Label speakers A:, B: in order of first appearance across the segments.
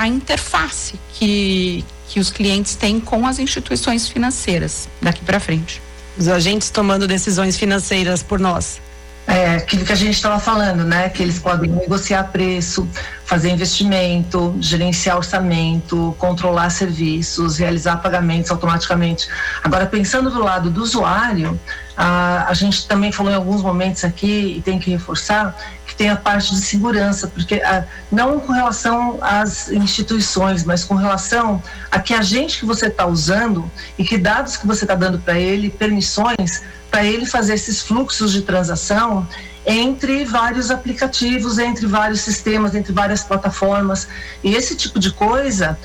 A: a interface que os clientes têm com as instituições financeiras daqui para frente.
B: Os agentes tomando decisões financeiras por nós.
C: Aquilo que a gente estava falando, né? Que eles podem negociar preço, fazer investimento, gerenciar orçamento, controlar serviços, realizar pagamentos automaticamente. Agora, pensando do lado do usuário, a gente também falou em alguns momentos aqui, e tem que reforçar, que tem a parte de segurança, porque não com relação às instituições, mas com relação a que agente que você está usando e que dados que você está dando para ele, permissões, para ele fazer esses fluxos de transação entre vários aplicativos, entre vários sistemas, entre várias plataformas. E esse tipo de coisa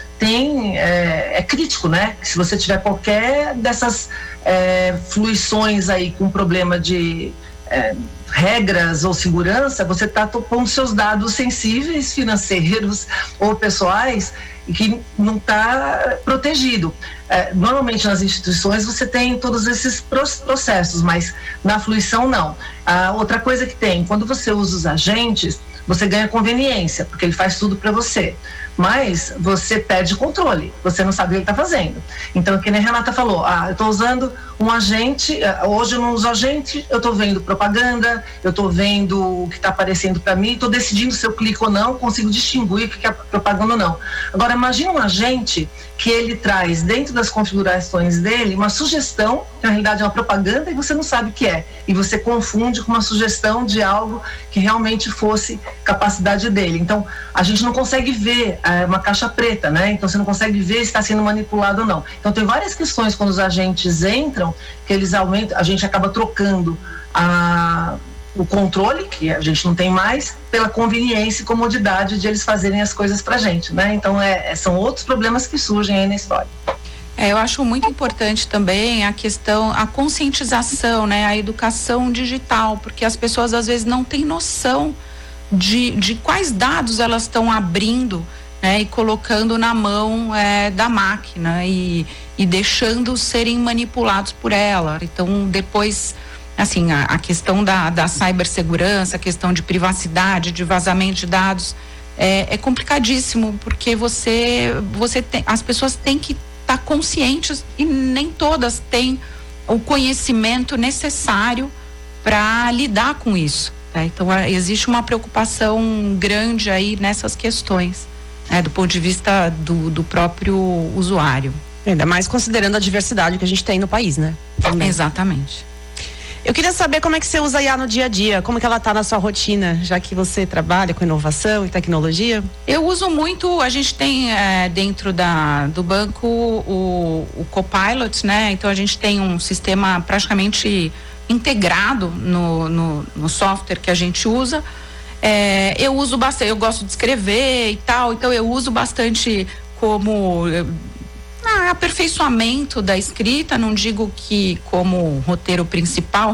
C: é crítico, né? Se você tiver qualquer dessas fluições aí com problema de regras ou segurança, você está pondo seus dados sensíveis, financeiros ou pessoais, e que não está protegido. Normalmente nas instituições você tem todos esses processos, mas na fluição não. Outra coisa que tem, quando você usa os agentes, você ganha conveniência, porque ele faz tudo para você. Mas você perde controle, você não sabe o que ele está fazendo. Então, que nem a Renata falou, eu estou usando um agente, hoje eu não uso agente, eu estou vendo propaganda, eu estou vendo o que está aparecendo para mim, estou decidindo se eu clico ou não, consigo distinguir o que é propaganda ou não. Agora, imagina um agente que ele traz dentro das configurações dele uma sugestão, que na realidade é uma propaganda e você não sabe o que é. E você confunde com uma sugestão de algo que realmente fosse capacidade dele. Então, a gente não consegue ver uma caixa preta, né? Então, você não consegue ver se está sendo manipulado ou não. Então, tem várias questões quando os agentes entram, que eles aumentam, a gente acaba trocando o controle, que a gente não tem mais, pela conveniência e comodidade de eles fazerem as coisas pra gente, né? Então, são outros problemas que surgem aí na história.
A: Eu acho muito importante também a conscientização, né? A educação digital, porque as pessoas às vezes não têm noção de quais dados elas estão abrindo, né? E colocando na mão da máquina e deixando serem manipulados por ela. Então, depois, assim, a questão da cibersegurança, a questão de privacidade, de vazamento de dados, é complicadíssimo, porque as pessoas têm que estar conscientes e nem todas têm o conhecimento necessário para lidar com isso. Tá? Então, existe uma preocupação grande aí nessas questões, do ponto de vista do próprio usuário.
B: Ainda mais considerando a diversidade que a gente tem no país, né? Também.
A: Exatamente.
B: Eu queria saber como é que você usa a IA no dia a dia, como que ela está na sua rotina, já que você trabalha com inovação e tecnologia?
A: Eu uso muito, a gente tem dentro do banco o Copilot, né? Então a gente tem um sistema praticamente integrado no software que a gente usa. Eu uso bastante, eu gosto de escrever e tal, então eu uso bastante como aperfeiçoamento da escrita, não digo que como roteiro principal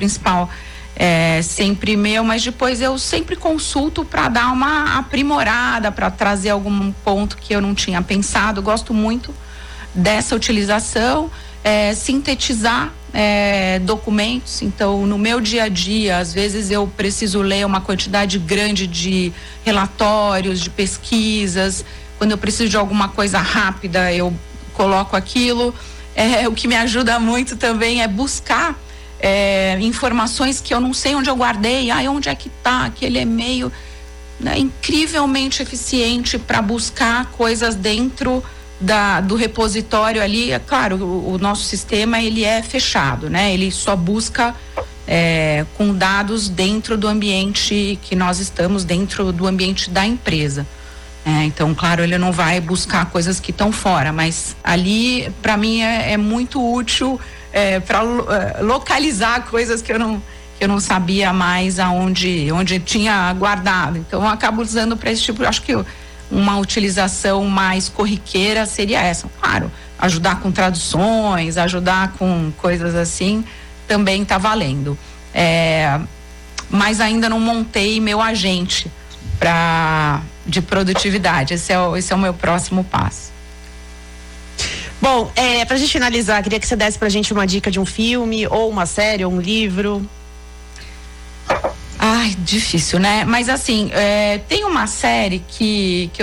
A: é sempre meu, mas depois eu sempre consulto para dar uma aprimorada, para trazer algum ponto que eu não tinha pensado. Gosto muito dessa utilização, sintetizar documentos. Então, no meu dia a dia, às vezes eu preciso ler uma quantidade grande de relatórios, de pesquisas. Quando eu preciso de alguma coisa rápida, eu coloco aquilo. O que me ajuda muito também é buscar informações que eu não sei onde eu guardei. Onde é que está aquele e-mail? Incrivelmente eficiente para buscar coisas dentro do repositório ali. É claro, o nosso sistema ele é fechado, né? Ele só busca com dados dentro do ambiente que nós estamos, dentro do ambiente da empresa. Então, claro, ele não vai buscar coisas que estão fora, mas ali, para mim, é muito útil para localizar coisas que eu não sabia mais onde tinha guardado. Então, eu acabo usando para esse tipo. Acho que uma utilização mais corriqueira seria essa. Claro, ajudar com traduções, ajudar com coisas assim, também está valendo. Mas ainda não montei meu agente de produtividade. Esse é o meu próximo passo.
B: Bom, pra gente finalizar, queria que você desse pra gente uma dica de um filme, ou uma série, ou um livro.
A: Difícil, né? Mas assim, tem uma série que